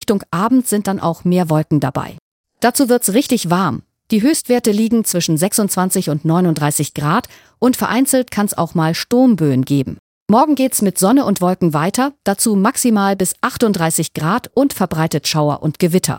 Richtung Abend sind dann auch mehr Wolken dabei. Dazu wird's richtig warm. Die Höchstwerte liegen zwischen 26 und 39 Grad und vereinzelt kann's auch mal Sturmböen geben. Morgen geht's mit Sonne und Wolken weiter, dazu maximal bis 38 Grad und verbreitet Schauer und Gewitter.